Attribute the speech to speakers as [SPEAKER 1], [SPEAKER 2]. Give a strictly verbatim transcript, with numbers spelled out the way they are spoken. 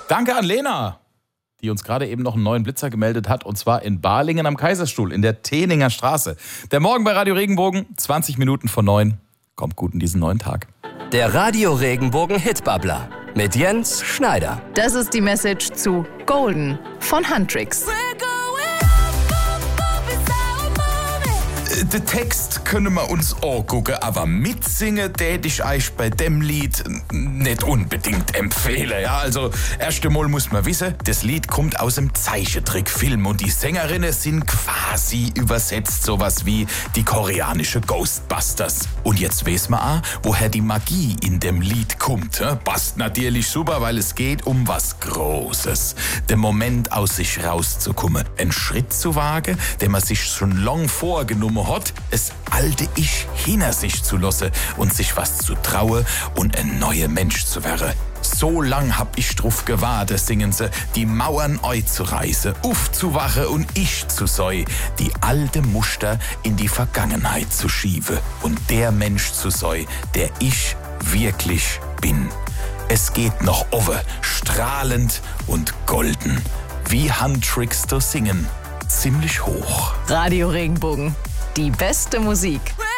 [SPEAKER 1] Danke an Lena, die uns gerade eben noch einen neuen Blitzer gemeldet hat, und zwar in Balingen am Kaiserstuhl, in der Teninger Straße. Der Morgen bei Radio Regenbogen, zwanzig Minuten vor neun. Kommt gut in diesen neuen Tag.
[SPEAKER 2] Der Radio Regenbogen Hitbabbler mit Jens Schneider.
[SPEAKER 3] Das ist die Message zu Golden von Huntrix.
[SPEAKER 1] Den Text können wir uns angucken, aber mitsingen tät ich euch bei dem Lied nicht unbedingt empfehlen. Ja, also, erst einmal muss man wissen, das Lied kommt aus dem Zeichentrickfilm und die Sängerinnen sind quasi übersetzt sowas wie die koreanische Ghostbusters. Und jetzt weiß man auch, woher die Magie in dem Lied kommt. Passt natürlich super, weil es geht um was Großes. Den Moment aus sich rauszukommen, einen Schritt zu wagen, den man sich schon lang vorgenommen hat, es alte Ich hinter sich zu lassen und sich was zu trauen und ein neuer Mensch zu werden. So lang hab ich drauf gewartet, singen sie, die Mauern eu zu reißen, aufzuwachen und ich zu sein, die alte Muster in die Vergangenheit zu schieben und der Mensch zu sein, der ich wirklich bin. Es geht noch over, strahlend und golden, wie Huntrix to singen, ziemlich hoch.
[SPEAKER 3] Radio Regenbogen, die beste Musik.